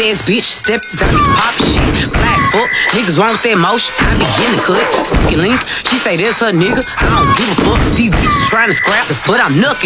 ass bitch, steppers out me pop shit. Black fuck, niggas want that motion. I be in the cut, sneaky link. She say that's her nigga, I don't give a fuck. These bitches trying to scrap the foot, I'm knucking.